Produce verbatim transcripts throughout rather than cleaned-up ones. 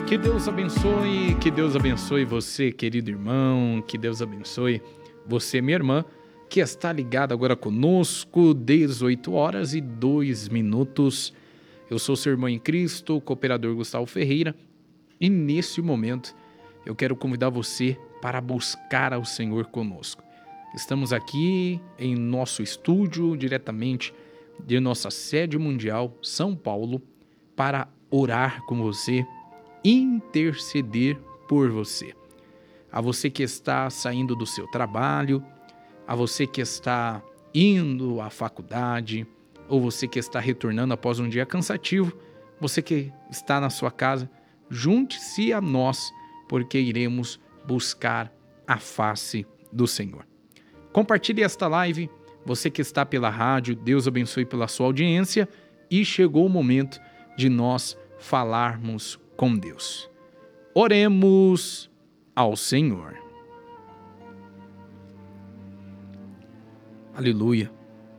Que Deus abençoe, que Deus abençoe você, querido irmão, que Deus abençoe você, minha irmã, que está ligada agora conosco, dezoito horas e dois minutos. Eu sou seu irmão em Cristo, o cooperador Gustavo Ferreira, e nesse momento eu quero convidar você para buscar ao Senhor conosco. Estamos aqui em nosso estúdio, diretamente de nossa sede mundial, São Paulo, para orar com você, interceder por você. A você que está saindo do seu trabalho, a você que está indo à faculdade, ou você que está retornando após um dia cansativo, você que está na sua casa, junte-se a nós, porque iremos buscar a face do Senhor. Compartilhe esta live, você que está pela rádio, Deus abençoe pela sua audiência, e chegou o momento de nós falarmos com Deus. Oremos ao Senhor. Aleluia.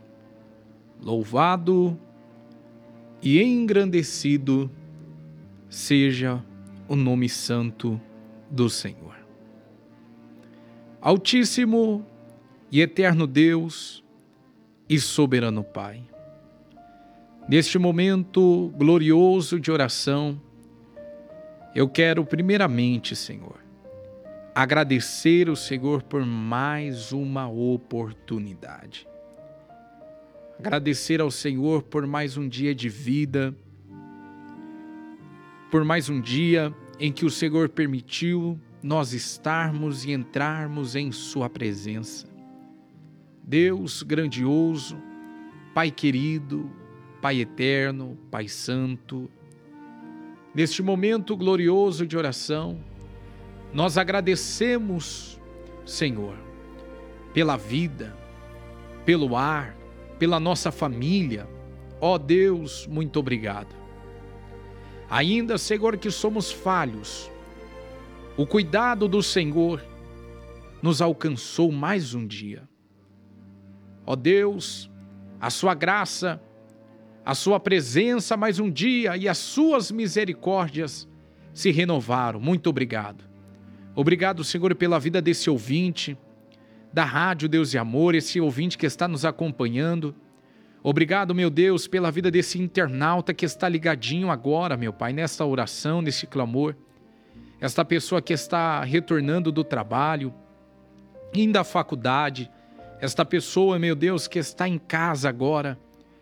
Louvado e engrandecido seja o nome santo do Senhor. Altíssimo e eterno Deus e soberano Pai, neste momento glorioso de oração, eu quero primeiramente, Senhor, agradecer ao Senhor por mais uma oportunidade. Agradecer ao Senhor por mais um dia de vida, por mais um dia em que o Senhor permitiu nós estarmos e entrarmos em Sua presença. Deus grandioso, Pai querido, Pai eterno, Pai santo, neste momento glorioso de oração, nós agradecemos, Senhor, pela vida, pelo ar, pela nossa família. Ó Deus, muito obrigado. Ainda, Senhor, que somos falhos, o cuidado do Senhor nos alcançou mais um dia. Ó Deus, a sua graça, a sua presença mais um dia e as suas misericórdias se renovaram. Muito obrigado. Obrigado, Senhor, pela vida desse ouvinte da Rádio Deus e Amor, esse ouvinte que está nos acompanhando. Obrigado, meu Deus, pela vida desse internauta que está ligadinho agora, meu Pai, nesta oração, nesse clamor. Esta pessoa que está retornando do trabalho, indo à faculdade. Esta pessoa, meu Deus, que está em casa agora,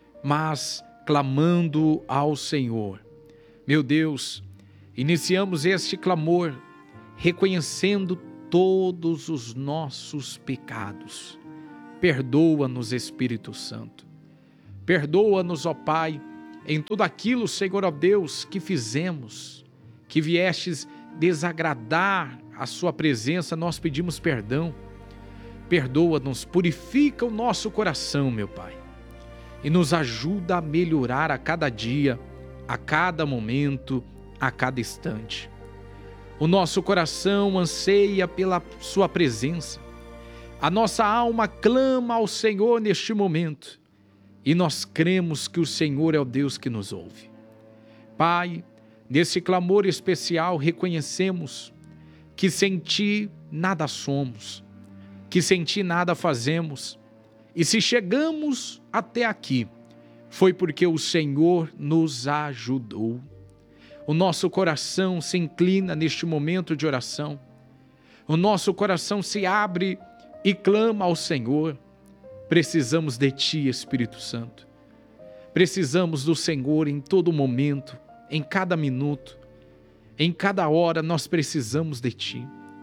mas clamando ao Senhor. Meu Deus, iniciamos este clamor reconhecendo todos os nossos pecados. Perdoa-nos, Espírito Santo. Perdoa-nos, ó Pai, em tudo aquilo, Senhor, ó Deus, que fizemos, que viestes desagradar a sua presença, nós pedimos perdão. Perdoa-nos, purifica o nosso coração, meu Pai, e nos ajuda a melhorar a cada dia, a cada momento, a cada instante. O nosso coração anseia pela sua presença. A nossa alma clama ao Senhor neste momento. E nós cremos que o Senhor é o Deus que nos ouve. Pai, nesse clamor especial reconhecemos que sem Ti nada somos, que sem Ti nada fazemos. E se chegamos até aqui, foi porque o Senhor nos ajudou. O nosso coração se inclina neste momento de oração. O nosso coração se abre e clama ao Senhor. Precisamos de Ti, Espírito Santo. Precisamos do Senhor em todo momento, em cada minuto, em cada hora nós precisamos de Ti.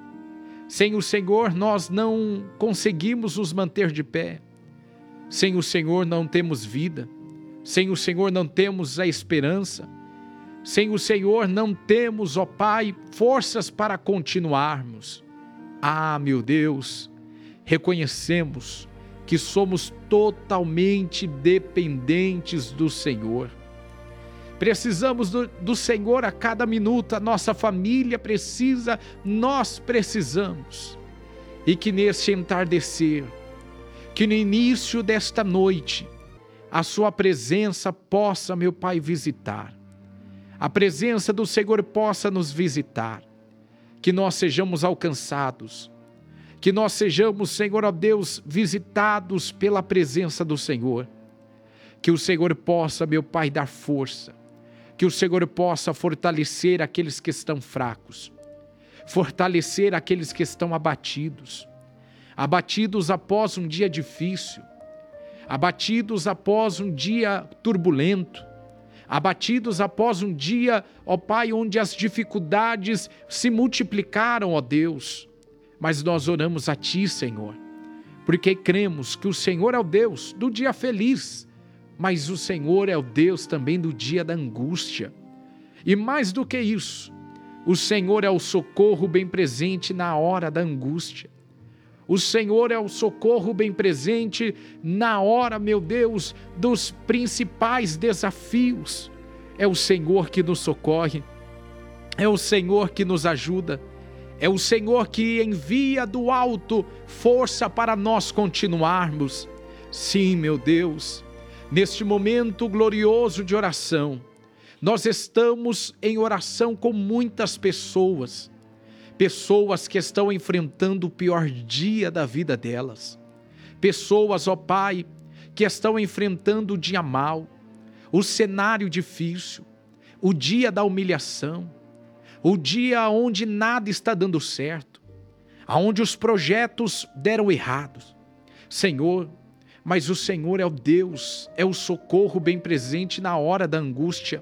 Sem o Senhor nós não conseguimos nos manter de pé. Sem o Senhor não temos vida. Sem o Senhor não temos a esperança. Sem o Senhor não temos, ó Pai, forças para continuarmos. Ah, meu Deus, reconhecemos que somos totalmente dependentes do Senhor. Precisamos do, do Senhor a cada minuto, a nossa família precisa, nós precisamos. E que nesse entardecer, que no início desta noite, a sua presença possa, meu Pai, visitar. a presença do Senhor possa nos visitar, que nós sejamos alcançados, que nós sejamos, Senhor, ó Deus, visitados pela presença do Senhor, que o Senhor possa, meu Pai, dar força, que o Senhor possa fortalecer aqueles que estão fracos, fortalecer aqueles que estão abatidos, abatidos após um dia difícil, abatidos após um dia turbulento, abatidos após um dia, ó Pai, onde as dificuldades se multiplicaram, ó Deus. Mas nós oramos a Ti, Senhor, porque cremos que o Senhor é o Deus do dia feliz, mas o Senhor é o Deus também do dia da angústia. E mais do que isso, o Senhor é o socorro bem presente na hora da angústia. O Senhor é o socorro bem presente na hora, meu Deus, dos principais desafios. É o Senhor que nos socorre, é o Senhor que nos ajuda, é o Senhor que envia do alto força para nós continuarmos. Sim, meu Deus, neste momento glorioso de oração, nós estamos em oração com muitas pessoas, pessoas que estão enfrentando o pior dia da vida delas, pessoas, ó Pai, que estão enfrentando o dia mau, o cenário difícil, o dia da humilhação, o dia onde nada está dando certo, onde os projetos deram errados. Senhor, mas o Senhor é o Deus, é o socorro bem presente na hora da angústia.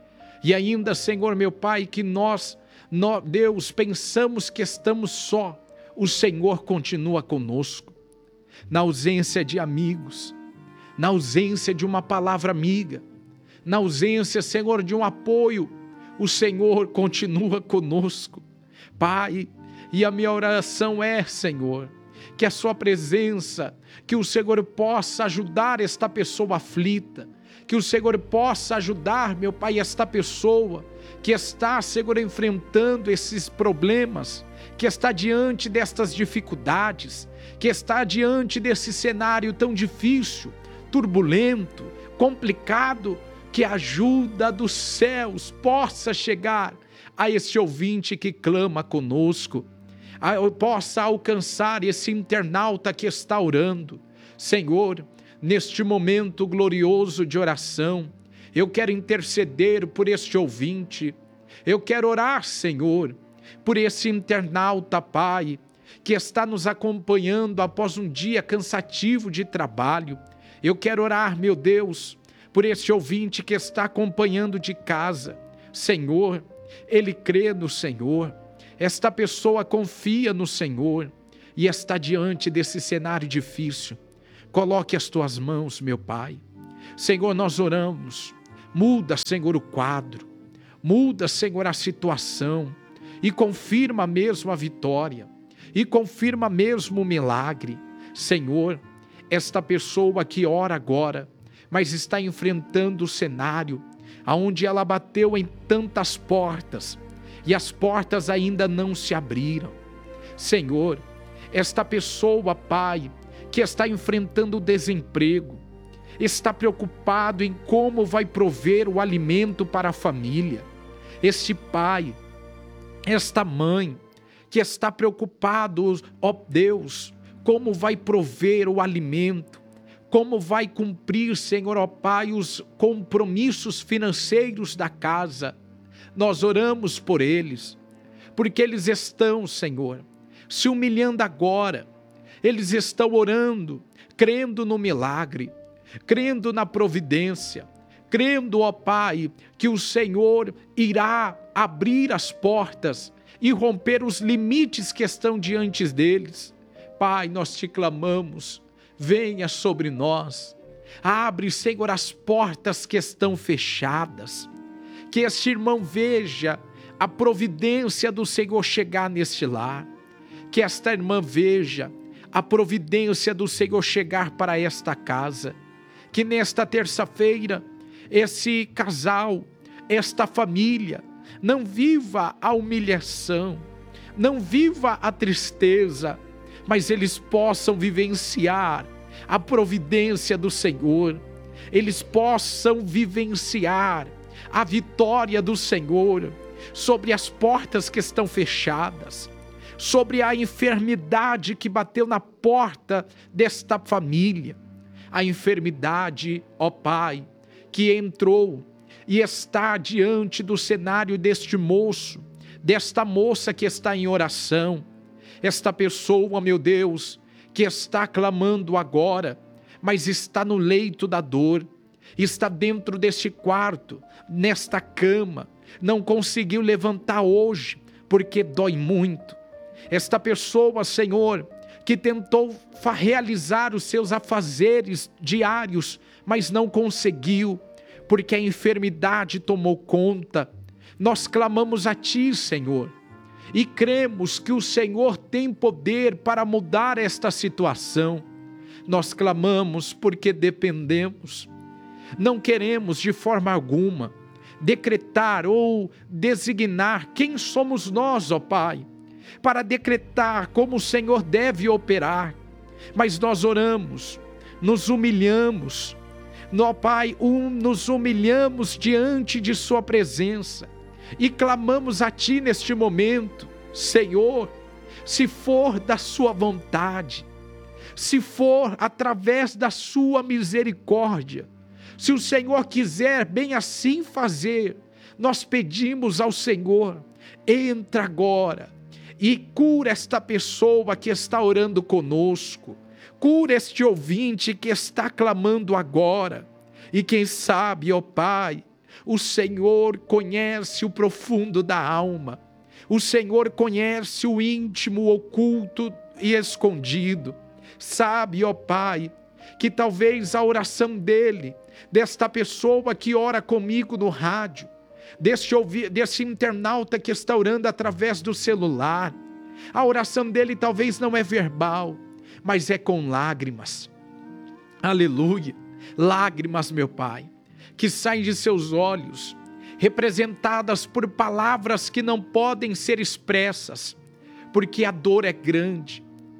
E ainda, Senhor, meu Pai, que nós, nós, Deus, pensamos que estamos só, o Senhor continua conosco. Na ausência de amigos, na ausência de uma palavra amiga, na ausência, Senhor, de um apoio, o Senhor continua conosco. Pai, e a minha oração é, Senhor, que a sua presença, que o Senhor possa ajudar esta pessoa aflita, que o Senhor possa ajudar, meu Pai, esta pessoa que está, Senhor, enfrentando esses problemas, que está diante destas dificuldades, que está diante desse cenário tão difícil, turbulento, complicado, que a ajuda dos céus possa chegar a esse ouvinte que clama conosco, a, possa alcançar esse internauta que está orando. Senhor, neste momento glorioso de oração, eu quero interceder por este ouvinte, eu quero orar, Senhor, por esse internauta, Pai, que está nos acompanhando após um dia cansativo de trabalho. Eu quero orar, meu Deus, por esse ouvinte que está acompanhando de casa. Senhor, ele crê no Senhor, esta pessoa confia no Senhor e está diante desse cenário difícil. Coloque as tuas mãos, meu Pai. Senhor, nós oramos, muda, Senhor, o quadro, muda, Senhor, a situação e confirma mesmo a vitória, e confirma mesmo o milagre. Senhor, esta pessoa que ora agora, mas está enfrentando o cenário onde ela bateu em tantas portas e as portas ainda não se abriram. Senhor, esta pessoa, Pai, que está enfrentando o desemprego, está preocupado em como vai prover o alimento para a família. Este pai, esta mãe, que está preocupado, ó Deus, como vai prover o alimento, como vai cumprir, Senhor, ó Pai, os compromissos financeiros da casa. Nós oramos por eles, porque eles estão, Senhor, se humilhando agora, eles estão orando, crendo no milagre, crendo na providência, crendo, ó Pai, que o Senhor irá abrir as portas e romper os limites que estão diante deles. Pai, nós te clamamos, venha sobre nós, abre, Senhor, as portas que estão fechadas, que este irmão veja a providência do Senhor chegar neste lar, que esta irmã veja a providência do Senhor chegar para esta casa, que nesta terça-feira, esse casal, esta família, não viva a humilhação, não viva a tristeza, mas eles possam vivenciar a providência do Senhor, eles possam vivenciar a vitória do Senhor sobre as portas que estão fechadas, sobre a enfermidade que bateu na porta desta família, a enfermidade, ó Pai, que entrou e está diante do cenário deste moço, desta moça que está em oração, esta pessoa, meu Deus, que está clamando agora, mas está no leito da dor, está dentro deste quarto, nesta cama, não conseguiu levantar hoje, porque dói muito. Esta pessoa, Senhor, que tentou realizar os seus afazeres diários, mas não conseguiu, porque a enfermidade tomou conta. Nós clamamos a Ti, Senhor, e cremos que o Senhor tem poder para mudar esta situação. Nós clamamos porque dependemos. Não queremos de forma alguma decretar ou designar quem somos nós, ó Pai, para decretar como o Senhor deve operar, mas nós oramos, nos humilhamos, ó Pai, um, nos humilhamos diante de Sua presença e clamamos a Ti neste momento, Senhor, se for da Sua vontade, se for através da Sua misericórdia, se o Senhor quiser bem assim fazer, nós pedimos ao Senhor, entra agora e cura esta pessoa que está orando conosco, cura este ouvinte que está clamando agora, e quem sabe, ó Pai, o Senhor conhece o profundo da alma, o Senhor conhece o íntimo, oculto e escondido, sabe, ó Pai, que talvez a oração dele, desta pessoa que ora comigo no rádio, deste, desse internauta que está orando através do celular, a oração dele talvez não é verbal, mas é com lágrimas, aleluia, lágrimas, meu Pai, que saem de seus olhos, representadas por palavras que não podem ser expressas, porque a dor é grande,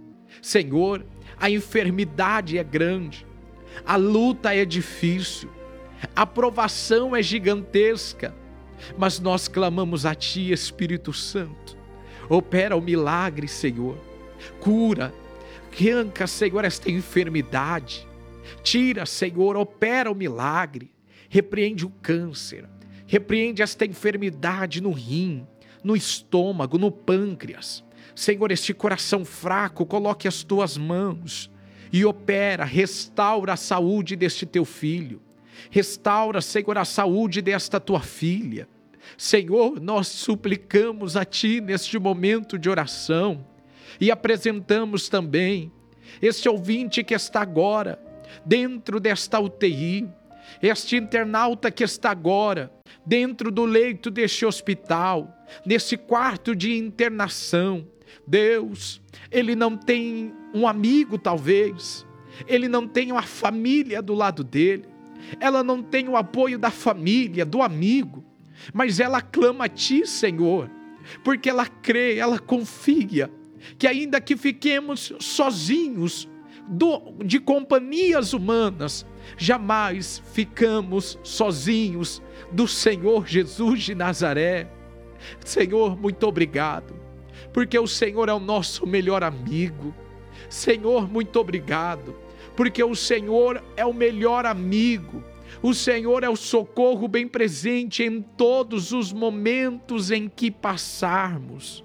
Senhor, a enfermidade é grande, a luta é difícil, a provação é gigantesca, mas nós clamamos a Ti, Espírito Santo, opera o milagre, Senhor, cura, arranca, Senhor, esta enfermidade, tira, Senhor, opera o milagre, repreende o câncer, repreende esta enfermidade no rim, no estômago, no pâncreas, Senhor, este coração fraco, coloque as Tuas mãos e opera, restaura a saúde deste Teu filho, restaura, Senhor, a saúde desta Tua filha. Senhor, nós suplicamos a Ti neste momento de oração e apresentamos também este ouvinte que está agora dentro desta U T I, este internauta que está agora dentro do leito deste hospital, nesse quarto de internação. Deus, ele não tem um amigo talvez, ele não tem uma família do lado dele, ela não tem o apoio da família, do amigo, mas ela clama a Ti, Senhor, porque ela crê, ela confia, que ainda que fiquemos sozinhos do, de companhias humanas, jamais ficamos sozinhos do Senhor Jesus de Nazaré. Senhor, muito obrigado, porque o Senhor é o nosso melhor amigo. Senhor, muito obrigado, porque o Senhor é o melhor amigo. O Senhor é o socorro bem presente em todos os momentos em que passarmos.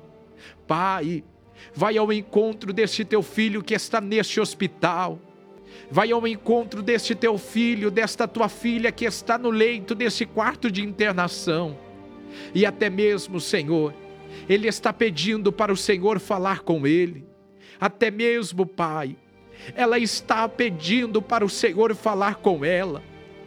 Pai, vai ao encontro deste Teu filho que está neste hospital. Vai ao encontro deste Teu filho, desta Tua filha que está no leito desse quarto de internação. E até mesmo, Senhor, ele está pedindo para o Senhor falar com ele. Até mesmo, Pai, ela está pedindo para o Senhor falar com ela.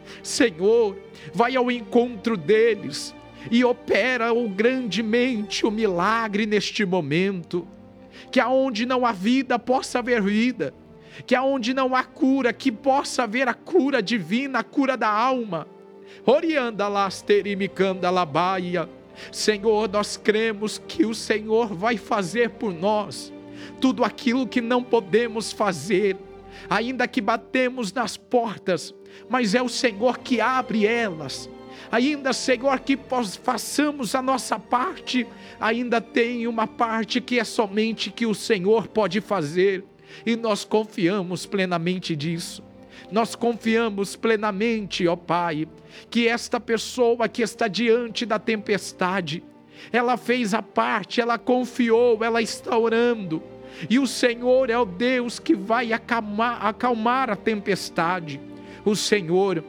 Senhor, vai ao encontro deles e opera o grandemente o milagre neste momento. Que aonde não há vida, possa haver vida. Que aonde não há cura, que possa haver a cura divina, a cura da alma. Orianda lasterimicanda labaia. Senhor, nós cremos que o Senhor vai fazer por nós tudo aquilo que não podemos fazer, ainda que batemos nas portas, mas é o Senhor que abre elas, ainda, Senhor, que façamos a nossa parte, ainda tem uma parte que é somente que o Senhor pode fazer, e nós confiamos plenamente disso. Nós confiamos plenamente, ó Pai, que esta pessoa que está diante da tempestade, ela fez a parte, ela confiou, ela está orando, e o Senhor é o Deus que vai acalmar, acalmar a tempestade. O Senhor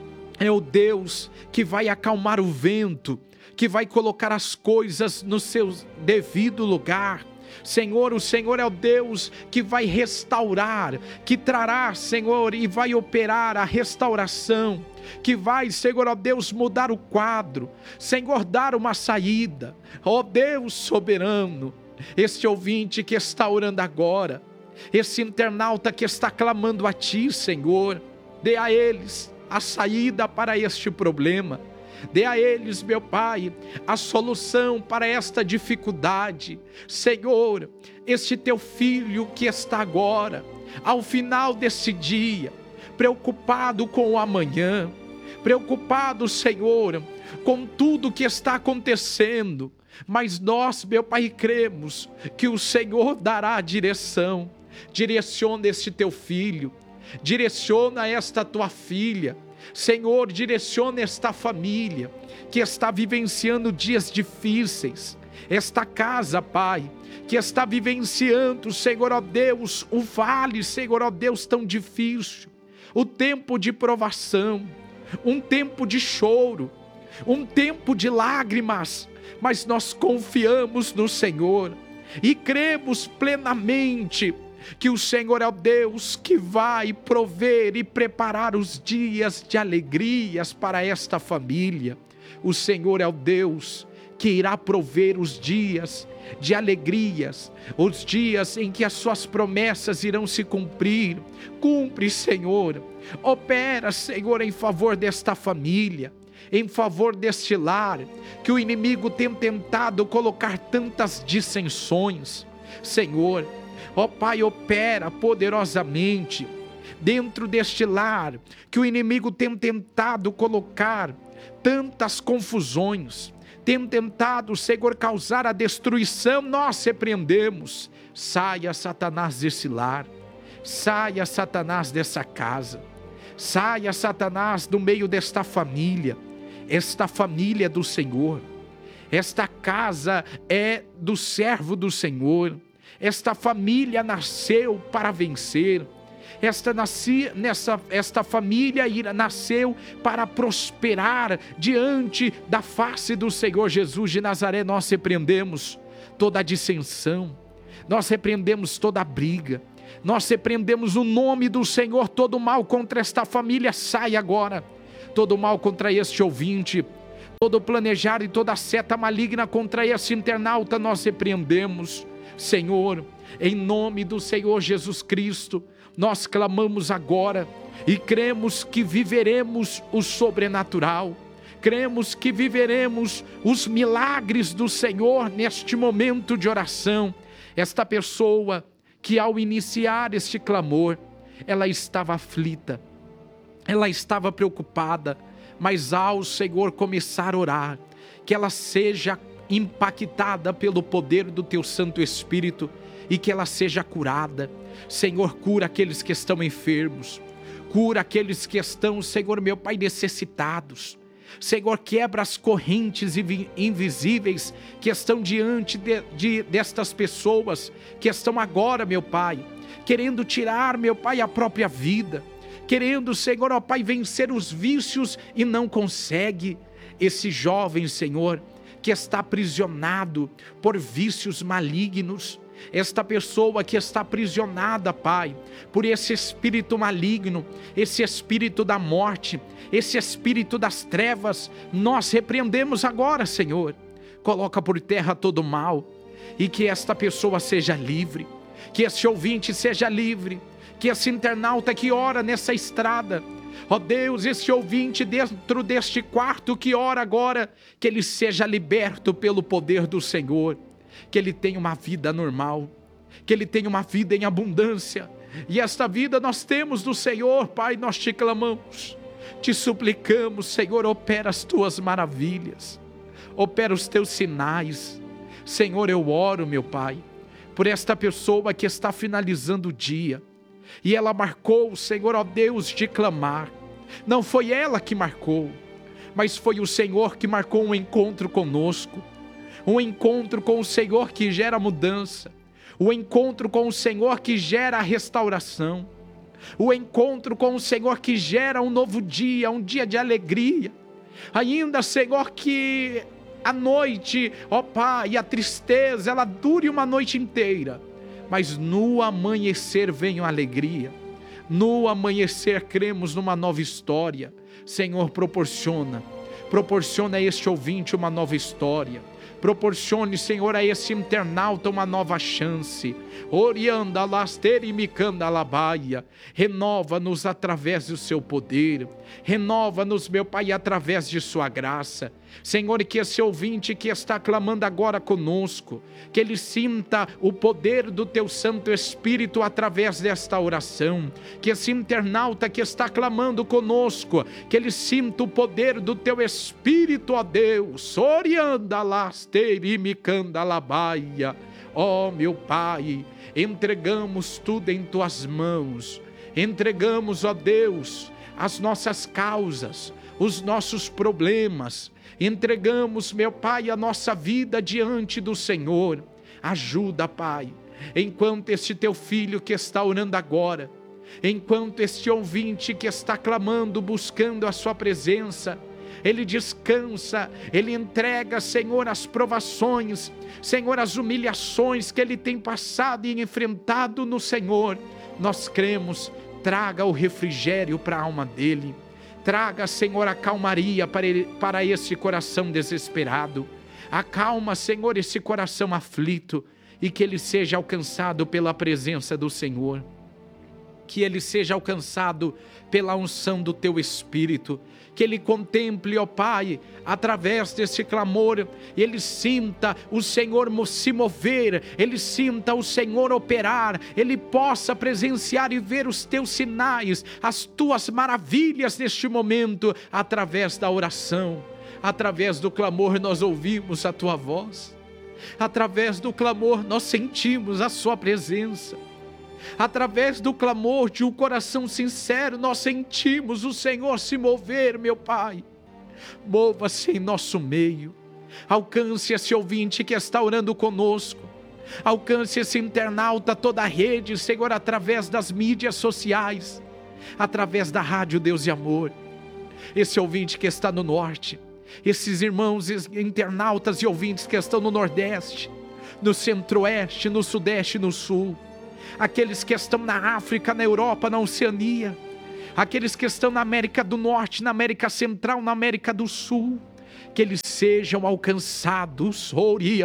é o Deus que vai acalmar o vento, que vai colocar as coisas no seu devido lugar. Senhor, o Senhor é o Deus que vai restaurar, que trará, Senhor, e vai operar a restauração, que vai, Senhor, ó Deus, mudar o quadro, Senhor, dar uma saída. Ó Deus soberano, este ouvinte que está orando agora, esse internauta que está clamando a Ti, Senhor, dê a eles a saída para este problema. Dê a eles, meu Pai, a solução para esta dificuldade. Senhor, este Teu filho que está agora, ao final desse dia, preocupado com o amanhã, preocupado, Senhor, com tudo que está acontecendo, mas nós, meu Pai, cremos que o Senhor dará a direção. Direciona este Teu filho, direciona esta Tua filha, Senhor, direciona esta família que está vivenciando dias difíceis, esta casa, Pai, que está vivenciando, Senhor, ó Deus, o vale, Senhor, ó Deus, tão difícil, o tempo de provação, um tempo de choro, um tempo de lágrimas, mas nós confiamos no Senhor e cremos plenamente que o Senhor é o Deus que vai prover e preparar os dias de alegrias para esta família. O Senhor é o Deus que irá prover os dias de alegrias, os dias em que as suas promessas irão se cumprir. Cumpre, Senhor, opera, Senhor, em favor desta família, em favor deste lar, que o inimigo tem tentado colocar tantas dissensões. Senhor, ó Pai, opera poderosamente dentro deste lar, que o inimigo tem tentado colocar tantas confusões, tem tentado, Senhor, causar a destruição. Nós repreendemos. Saia, Satanás, desse lar, saia, Satanás, dessa casa, saia, Satanás, do meio desta família. Esta família é do Senhor, esta casa é do servo do Senhor. Esta família nasceu para vencer. Esta, nasci, nessa, esta família nasceu para prosperar diante da face do Senhor Jesus de Nazaré. Nós repreendemos toda a dissensão, nós repreendemos toda a briga, nós repreendemos o nome do Senhor. Todo mal contra esta família sai agora. Todo mal contra este ouvinte, todo planejar e toda seta maligna contra este internauta, nós repreendemos. Senhor, em nome do Senhor Jesus Cristo, nós clamamos agora e cremos que viveremos o sobrenatural, cremos que viveremos os milagres do Senhor neste momento de oração. Esta pessoa que ao iniciar este clamor, ela estava aflita, ela estava preocupada, mas ao Senhor começar a orar, que ela seja impactada pelo poder do Teu Santo Espírito e que ela seja curada. Senhor, cura aqueles que estão enfermos, cura aqueles que estão, Senhor, meu Pai, necessitados. Senhor, quebra as correntes invisíveis que estão diante de, de, destas pessoas que estão agora, meu Pai, querendo tirar, meu Pai, a própria vida, querendo, Senhor, ó Pai, vencer os vícios e não consegue. Esse jovem, Senhor, que está aprisionado por vícios malignos, esta pessoa que está aprisionada, Pai, por esse espírito maligno, esse espírito da morte, esse espírito das trevas, nós repreendemos agora, Senhor. Coloca por terra todo o mal e que esta pessoa seja livre, que esse ouvinte seja livre, que esse internauta que ora nessa estrada, ó Deus, esse ouvinte dentro deste quarto que ora agora, que ele seja liberto pelo poder do Senhor, que ele tenha uma vida normal, que ele tenha uma vida em abundância. E esta vida nós temos do Senhor, Pai, nós te clamamos. Te suplicamos, Senhor, opera as tuas maravilhas, opera os teus sinais. Senhor, eu oro, meu Pai, por esta pessoa que está finalizando o dia, e ela marcou, Senhor, ó Deus, de clamar. Não foi ela que marcou, mas foi o Senhor que marcou um encontro conosco, um encontro com o Senhor que gera mudança, o encontro com o Senhor que gera restauração, o encontro com o Senhor que gera um novo dia, um dia de alegria. Ainda, Senhor, que a noite, ó Pai, a tristeza, ela dure uma noite inteira, mas no amanhecer vem a alegria. No amanhecer cremos numa nova história. Senhor, proporciona, proporciona a este ouvinte uma nova história. Proporcione, Senhor, a esse internauta uma nova chance. Orianda laster e micanda labaia. Renova-nos através do seu poder. Renova-nos, meu Pai, através de sua graça. Senhor, que esse ouvinte que está clamando agora conosco, que ele sinta o poder do teu Santo Espírito através desta oração. Que esse internauta que está clamando conosco, que ele sinta o poder do teu Espírito, ó Deus. Orianda laster e micanda labaia. Ó meu Pai, entregamos tudo em tuas mãos. Entregamos, ó Deus, as nossas causas, os nossos problemas. Entregamos, meu Pai, a nossa vida diante do Senhor. Ajuda, Pai, enquanto este teu filho que está orando agora, enquanto este ouvinte que está clamando, buscando a sua presença, ele descansa, ele entrega, Senhor, as provações, Senhor, as humilhações que ele tem passado e enfrentado no Senhor. Nós cremos, traga o refrigério para a alma dele. Traga, Senhor, a calmaria para, ele, para esse coração desesperado. Acalma, Senhor, esse coração aflito, e que ele seja alcançado pela presença do Senhor. Que ele seja alcançado pela unção do teu Espírito. Que ele contemple, ó Pai, através desse clamor, ele sinta o Senhor se mover, ele sinta o Senhor operar, ele possa presenciar e ver os teus sinais, as tuas maravilhas neste momento, através da oração, através do clamor nós ouvimos a tua voz, através do clamor nós sentimos a sua presença. Através do clamor de um coração sincero, nós sentimos o Senhor se mover, meu Pai. Mova-se em nosso meio. Alcance esse ouvinte que está orando conosco. Alcance esse internauta, toda a rede, Senhor, através das mídias sociais, através da Rádio Deus e Amor. Esse ouvinte que está no norte, esses irmãos internautas e ouvintes que estão no nordeste, no centro-oeste, no sudeste e no sul. Aqueles que estão na África, na Europa, na Oceania, aqueles que estão na América do Norte, na América Central, na América do Sul, que eles sejam alcançados,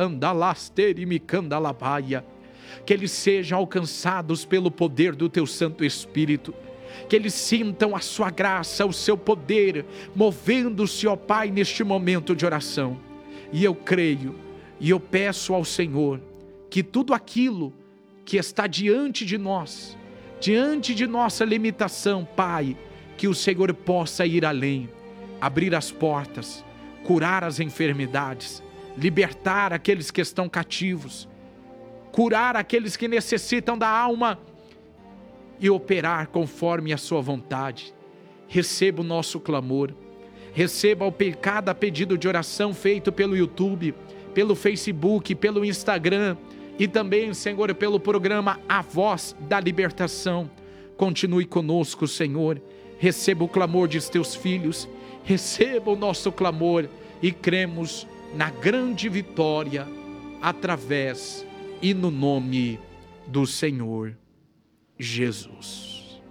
que eles sejam alcançados pelo poder do teu Santo Espírito, que eles sintam a sua graça, o seu poder, movendo-se, ó Pai, neste momento de oração. E eu creio, e eu peço ao Senhor, que tudo aquilo que está diante de nós, diante de nossa limitação, Pai, que o Senhor possa ir além, abrir as portas, curar as enfermidades, libertar aqueles que estão cativos, curar aqueles que necessitam da alma e operar conforme a sua vontade. Receba o nosso clamor, receba o cada pedido de oração feito pelo YouTube, pelo Facebook, pelo Instagram, e também, Senhor, pelo programa A Voz da Libertação. Continue conosco, Senhor. Receba o clamor de teus filhos. Receba o nosso clamor. E cremos na grande vitória através e no nome do Senhor Jesus.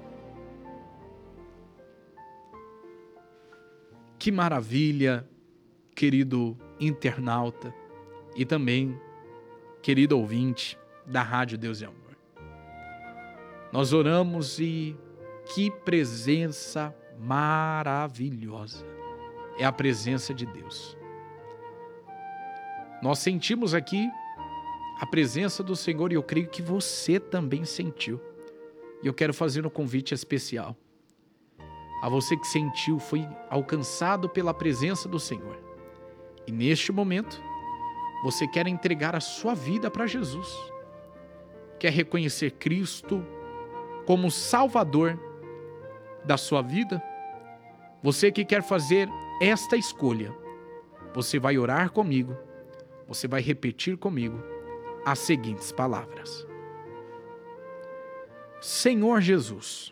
Que maravilha, querido internauta. E também querido ouvinte da Rádio Deus e Amor. Nós oramos e que presença maravilhosa é a presença de Deus. Nós sentimos aqui a presença do Senhor e eu creio que você também sentiu. E eu quero fazer um convite especial. a você que sentiu, foi alcançado pela presença do Senhor. E neste momento, você quer entregar a sua vida para Jesus. Quer reconhecer Cristo como Salvador da sua vida? Você que quer fazer esta escolha, você vai orar comigo, você vai repetir comigo as seguintes palavras. Senhor Jesus,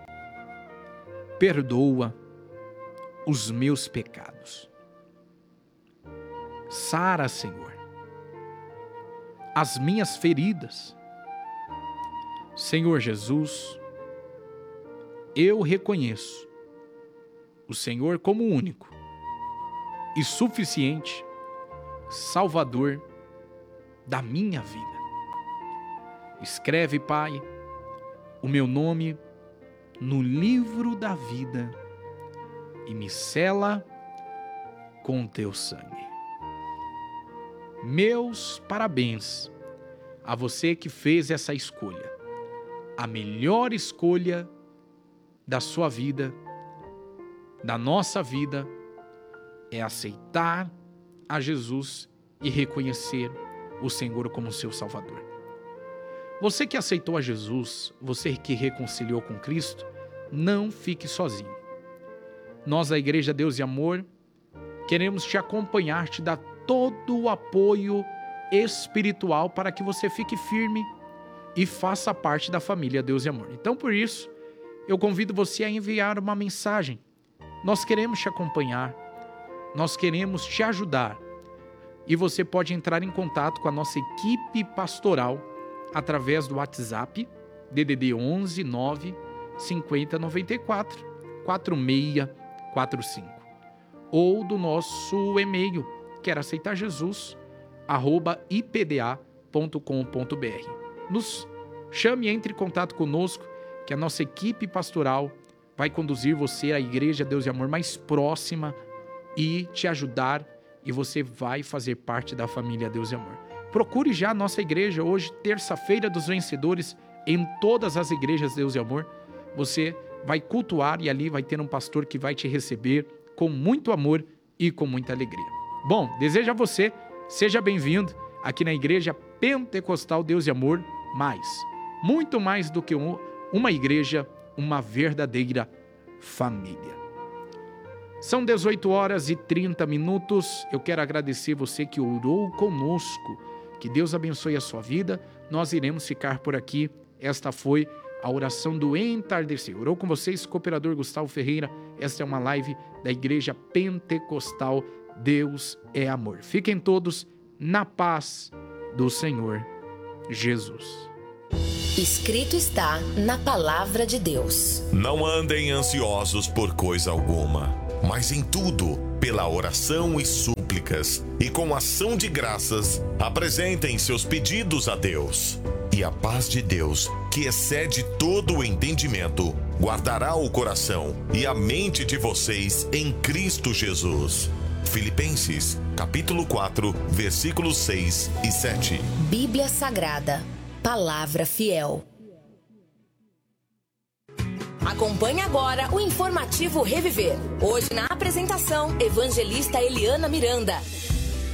perdoa os meus pecados. Sara, Senhor, as minhas feridas. Senhor Jesus, eu reconheço o Senhor como único e suficiente Salvador da minha vida. Escreve, Pai, o meu nome no livro da vida e me sela com teu sangue. Meus parabéns a você que fez essa escolha, a melhor escolha da sua vida, da nossa vida, é aceitar a Jesus e reconhecer o Senhor como seu Salvador. Você que aceitou a Jesus, você que reconciliou com Cristo, não fique sozinho. Nós, a Igreja Deus e Amor, queremos te acompanhar, te dar todo o apoio espiritual para que você fique firme e faça parte da família Deus e Amor. Então, por isso, eu convido você a enviar uma mensagem. Nós queremos te acompanhar, nós queremos te ajudar. E você pode entrar em contato com a nossa equipe pastoral através do WhatsApp D D D onze nove cinquenta noventa e quatro quarenta e seis quarenta e cinco ou do nosso e-mail quero aceitar Jesus arroba i p d a ponto com ponto b r. Nos chame e entre em contato conosco que a nossa equipe pastoral vai conduzir você à Igreja Deus e Amor mais próxima e te ajudar, e você vai fazer parte da família Deus e Amor. Procure já a nossa igreja hoje, terça-feira dos vencedores, em todas as igrejas Deus e Amor. Você vai cultuar e ali vai ter um pastor que vai te receber com muito amor e com muita alegria. Bom, desejo a você, seja bem-vindo aqui na Igreja Pentecostal Deus e Amor, mais, muito mais do que um, uma igreja, uma verdadeira família. São dezoito horas e trinta minutos. Eu quero agradecer você que orou conosco. Que Deus abençoe a sua vida. Nós iremos ficar por aqui. Esta foi a oração do entardecer. Orou com vocês, cooperador Gustavo Ferreira. Esta é uma live da Igreja Pentecostal Deus é Amor. Fiquem todos na paz do Senhor Jesus. Escrito está na palavra de Deus. Não andem ansiosos por coisa alguma, mas em tudo, pela oração e súplicas, e com ação de graças, apresentem seus pedidos a Deus. E a paz de Deus, que excede todo o entendimento, guardará o coração e a mente de vocês em Cristo Jesus. Filipenses, capítulo quatro, versículos seis e sete. Bíblia Sagrada, palavra fiel. Acompanhe agora o informativo Reviver. Hoje na apresentação, evangelista Eliana Miranda.